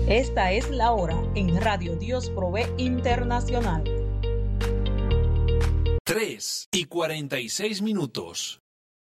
Esta es la hora en Radio Dios Provee Internacional. 3:46.